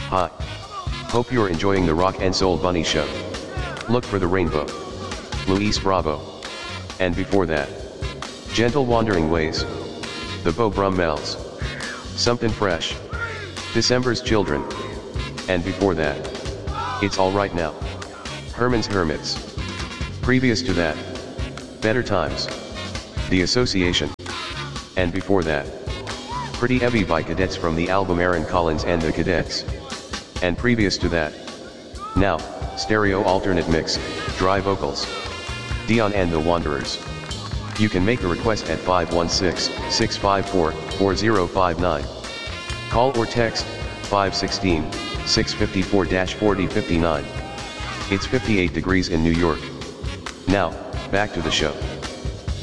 Hi. Hope you're enjoying the Rock and Soul Bunny Show. Look for the Rainbow. Luis Bravo. And before that, Gentle Wandering Ways. The Beau Brummels. Something Fresh. December's Children. And before that, It's Alright Now. Herman's Hermits. Previous to that, Better Times. The Association. And before that, Pretty Heavy by Cadets from the album Aaron Collins and the Cadets. And previous to that, now, stereo alternate mix, dry vocals. Dion and the Wanderers. You can make a request at 516-654-4059. Call or text, 516-654-4059. It's 58 degrees in New York. Now, back to the show.